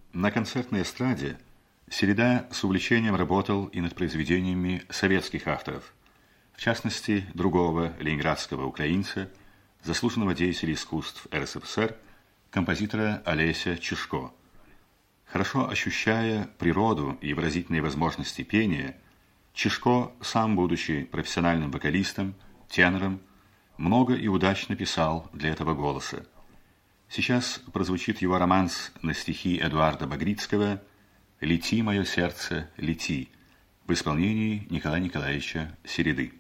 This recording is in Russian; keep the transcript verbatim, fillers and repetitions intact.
На концертной эстраде Середа с увлечением работал и над произведениями советских авторов, в частности, другого ленинградского украинца, заслуженного деятеля искусств эр эс эф эс эр, композитора Олеся Чешко. Хорошо ощущая природу и выразительные возможности пения, Чешко, сам будучи профессиональным вокалистом, тенором, много и удачно писал для этого голоса. Сейчас прозвучит его романс на стихи Эдуарда Багрицкого «Лети, мое сердце, лети» в исполнении Николая Николаевича Середы.